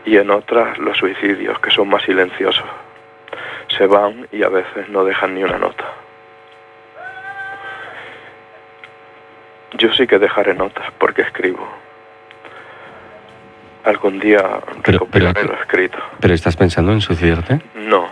Y en otras los suicidios, que son más silenciosos. Se van y a veces no dejan ni una nota. Yo sí que dejaré notas porque escribo. Algún día recopilaré lo escrito. ¿Pero estás pensando en suicidarte? No.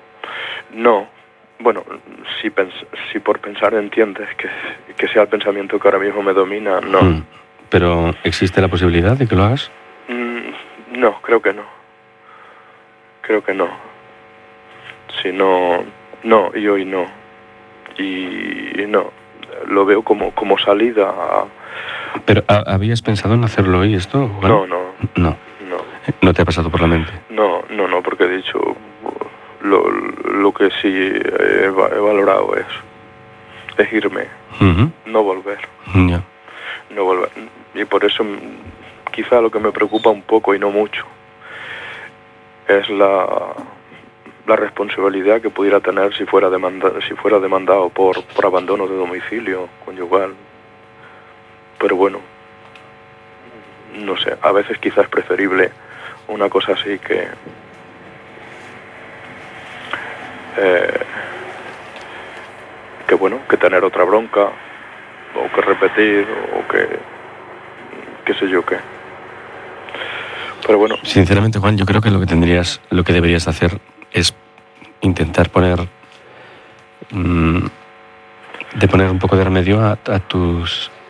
Bueno, si por pensar entiendes que sea el pensamiento que ahora mismo me domina, no. ¿Pero existe la posibilidad de que lo hagas? No, creo que no. Creo que no. Si no, y hoy no. Y no, lo veo como salida a... ¿Pero habías pensado en hacerlo hoy esto, Juan? No. ¿No te ha pasado por la mente? No, porque he dicho... Lo que sí he valorado es irme, no volver. Yeah. No volver. Y por eso quizá lo que me preocupa un poco y no mucho es la responsabilidad que pudiera tener si fuera demandado por abandono de domicilio conyugal. Pero bueno, no sé, a veces quizás es preferible una cosa así que que tener otra bronca, o que repetir, o que sé yo qué. Pero bueno. Sinceramente, Juan, yo creo que lo que deberías hacer es intentar poner un poco de remedio a tu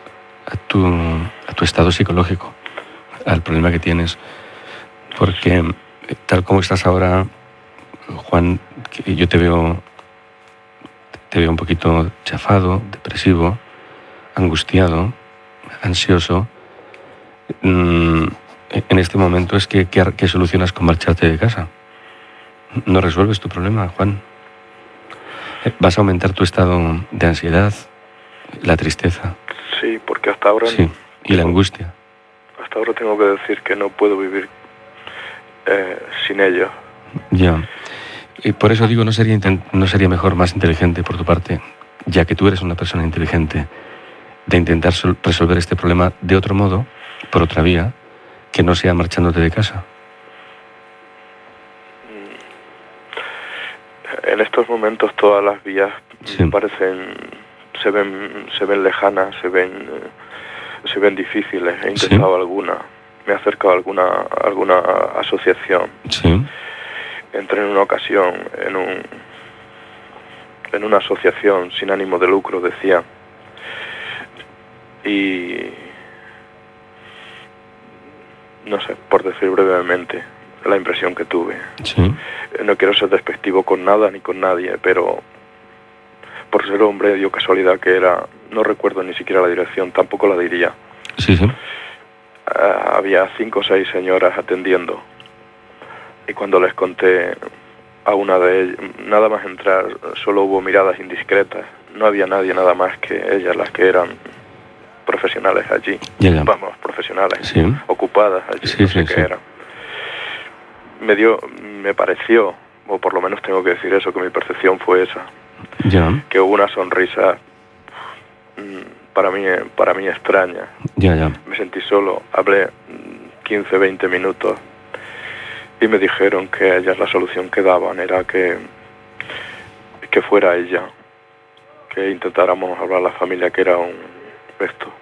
estado psicológico, al problema que tienes, porque tal como estás ahora, Juan, yo te veo un poquito chafado, depresivo, angustiado, ansioso. En este momento es que solucionas con marcharte de casa. No resuelves tu problema, Juan. Vas a aumentar tu estado de ansiedad, la tristeza. Sí, porque hasta ahora... Sí, y la angustia. Hasta ahora tengo que decir que no puedo vivir sin ella. Ya. Y por eso digo, ¿no sería mejor, más inteligente por tu parte, ya que tú eres una persona inteligente, de intentar resolver este problema de otro modo, por otra vía, que no sea marchándote de casa? En estos momentos todas las vías se ven lejanas, se ven difíciles. He intentado alguna, me he acercado a alguna asociación. Sí. Entré en una ocasión en una asociación sin ánimo de lucro, decía, y no sé, por decir brevemente la impresión que tuve. Sí. No quiero ser despectivo con nada ni con nadie, pero por ser hombre dio casualidad que era, no recuerdo ni siquiera la dirección, tampoco la diría. Sí. Había 5 o 6 señoras atendiendo. Y cuando les conté a una de ellas, nada más entrar, solo hubo miradas indiscretas. No había nadie nada más que ellas, las que eran profesionales allí. Ya. Vamos, profesionales, sí. Ocupadas allí, no sé qué eran. Me pareció, o por lo menos tengo que decir eso, que mi percepción fue esa. Ya. Que hubo una sonrisa para mí extraña. Ya. Me sentí solo, hablé 15, 20 minutos. Y me dijeron que ellas la solución que daban era que fuera ella, que intentáramos hablar a la familia, que era esto.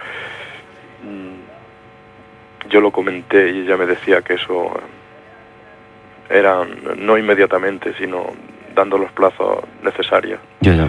Yo lo comenté y ella me decía que eso era no inmediatamente, sino dando los plazos necesarios. Ya.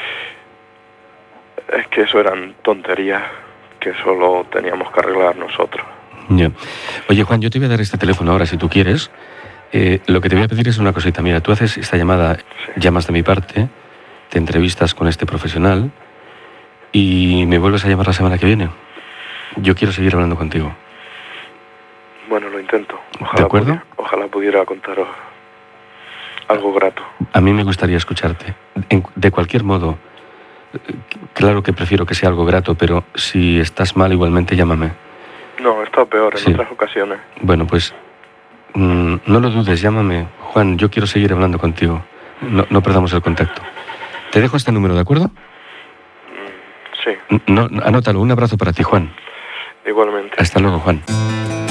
Es que eso eran tonterías que solo teníamos que arreglar nosotros. Ya. Oye, Juan, yo te voy a dar este teléfono ahora si tú quieres. Lo que te voy a pedir es una cosita. Mira, tú haces esta llamada, llamas de mi parte, te entrevistas con este profesional y me vuelves a llamar la semana que viene. Yo quiero seguir hablando contigo. Bueno, lo intento. ¿De acuerdo? Ojalá pudiera contaros algo grato. A mí me gustaría escucharte. De cualquier modo, claro que prefiero que sea algo grato, pero si estás mal, igualmente llámame. No, he estado peor en otras ocasiones. Bueno, pues no lo dudes, llámame. Juan, yo quiero seguir hablando contigo. No perdamos el contacto. Te dejo este número, ¿de acuerdo? Sí. No, anótalo. Un abrazo para ti, Juan. Igualmente. Hasta luego, Juan.